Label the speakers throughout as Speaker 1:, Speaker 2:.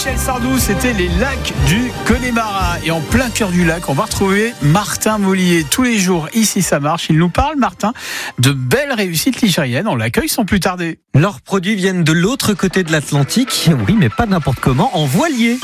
Speaker 1: Michel Sardou, c'était les lacs du Connemara. Et en plein cœur du lac, on va retrouver Martin Mollier. Tous les jours, ici ça marche. Il nous parle, Martin, de belles réussites ligériennes. On l'accueille sans plus tarder.
Speaker 2: Leurs produits viennent de l'autre côté de l'Atlantique. Oui, mais pas n'importe comment, en voilier.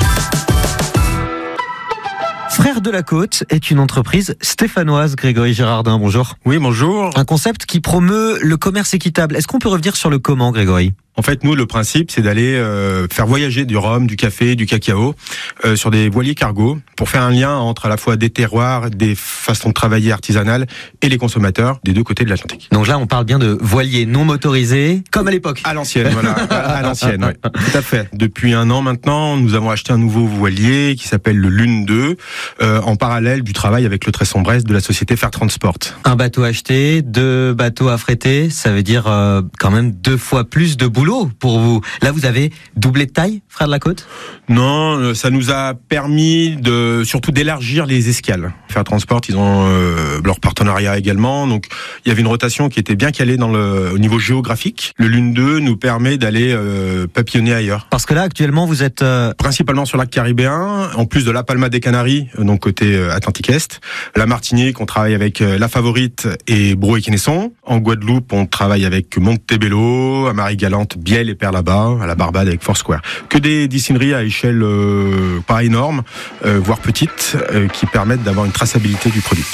Speaker 2: Frères de la Côte est une entreprise stéphanoise. Grégory Girardin, bonjour.
Speaker 3: Oui, bonjour.
Speaker 2: Un concept qui promeut le commerce équitable. Est-ce qu'on peut revenir sur le comment, Grégory ?
Speaker 3: En fait, nous, le principe, c'est d'aller faire voyager du rhum, du café, du cacao sur des voiliers cargo pour faire un lien entre à la fois des terroirs, des façons de travailler artisanales et les consommateurs des deux côtés de l'Atlantique.
Speaker 2: Donc là, on parle bien de voiliers non motorisés, comme à l'époque.
Speaker 3: À l'ancienne, voilà. À l'ancienne, oui. Tout à fait. Depuis 1 an maintenant, nous avons acheté un nouveau voilier qui s'appelle le Lune 2, en parallèle du travail avec le Tresson-Brest de la société Fair Transport.
Speaker 2: Un bateau acheté, 2 bateaux affrétés, ça veut dire quand même 2 fois plus de boulot pour vous. Là, vous avez doublé de taille, Frères de la Côte ?
Speaker 3: Non, ça nous a permis surtout d'élargir les escales. Fair Transport, ils ont leur partenariat également, donc il y avait une rotation qui était bien calée au niveau géographique. Le Lune 2 nous permet d'aller papillonner ailleurs.
Speaker 2: Parce que là, actuellement, vous êtes...
Speaker 3: Principalement sur l'arc caribéen, en plus de la Palma des Canaries, donc côté Atlantique Est. La Martinique, on travaille avec La Favorite et Brou et Quesnesson. En Guadeloupe, on travaille avec Montebello, à Marie-Galante, Biel et Perlaba, à la Barbade avec Foursquare. Que des distilleries à échelle pas énorme, voire petite, qui permettent d'avoir une traçabilité du produit.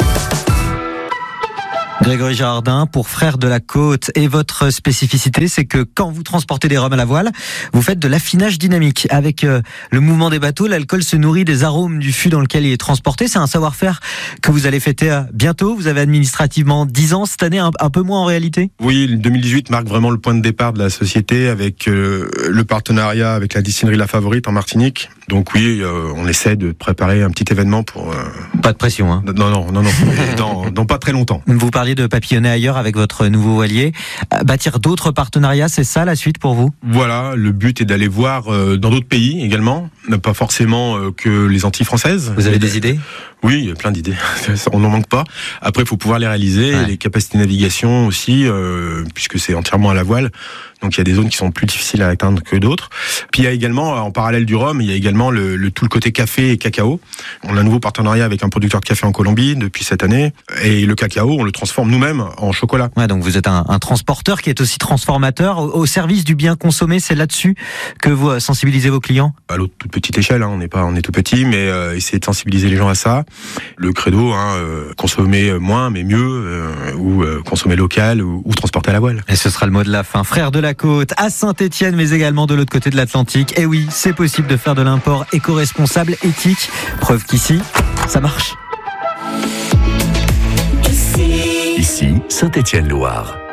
Speaker 2: Grégory Girardin, pour Frères de la Côte, et votre spécificité, c'est que quand vous transportez des rhums à la voile, vous faites de l'affinage dynamique. Avec le mouvement des bateaux, l'alcool se nourrit des arômes du fût dans lequel il est transporté. C'est un savoir-faire que vous allez fêter bientôt. Vous avez administrativement 10 ans, cette année un peu moins en réalité.
Speaker 3: Oui, 2018 marque vraiment le point de départ de la société avec le partenariat avec la distillerie La Favorite en Martinique. Donc oui, on essaie de préparer un petit événement pour...
Speaker 2: Pas de pression, hein.
Speaker 3: Non. dans pas très longtemps.
Speaker 2: Vous parliez de papillonner ailleurs avec votre nouveau voilier. Bâtir d'autres partenariats, c'est ça la suite pour vous ?
Speaker 3: Voilà, le but est d'aller voir dans d'autres pays également, pas forcément que les Antilles françaises.
Speaker 2: Vous avez des idées ?
Speaker 3: Oui, il y a plein d'idées. On n'en manque pas. Après, il faut pouvoir les réaliser. Ouais. Les capacités de navigation aussi, puisque c'est entièrement à la voile. Donc, il y a des zones qui sont plus difficiles à atteindre que d'autres. Puis, il y a également, en parallèle du rhum, il y a également tout le côté café et cacao. On a un nouveau partenariat avec un producteur de café en Colombie depuis cette année. Et le cacao, on le transforme nous-mêmes en chocolat.
Speaker 2: Ouais, donc vous êtes un transporteur qui est aussi transformateur au service du bien consommé. C'est là-dessus que vous sensibilisez vos clients ?
Speaker 3: À l'autre toute petite échelle, on est tout petit, mais essayer de sensibiliser les gens à ça. Le credo, consommer moins mais mieux, ou consommer local ou transporter à la voile.
Speaker 2: Et ce sera le mot de la fin. Frères de la Côte, à Saint-Étienne, mais également de l'autre côté de l'Atlantique. Et oui, c'est possible de faire de l'import éco-responsable, éthique. Preuve qu'ici, ça marche.
Speaker 4: Ici, Saint-Étienne-Loire.